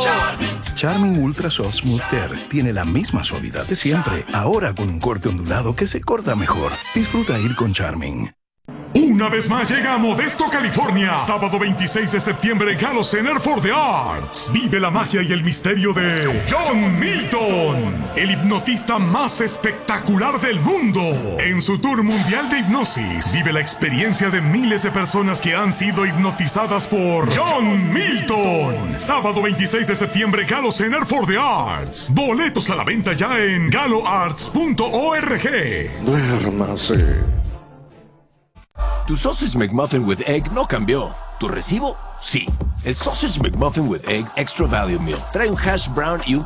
Charmin Ultra Soft Smooth Tear tiene la misma suavidad de siempre, ahora con un corte ondulado que se corta mejor. Disfruta ir con Charmin. Una vez más llega a Modesto, California. Sábado 26 de septiembre, Gallo Center for the Arts. Vive la magia y el misterio de John Milton, el hipnotista más espectacular del mundo. En su tour mundial de hipnosis, vive la experiencia de miles de personas que han sido hipnotizadas por John Milton. Sábado 26 de septiembre, Gallo Center for the Arts. Boletos a la venta ya en galloarts.org. Duérmase. Tu Sausage McMuffin with Egg no cambió. ¿Tu recibo? Sí. El Sausage McMuffin with Egg Extra Value Meal trae un hash brown y un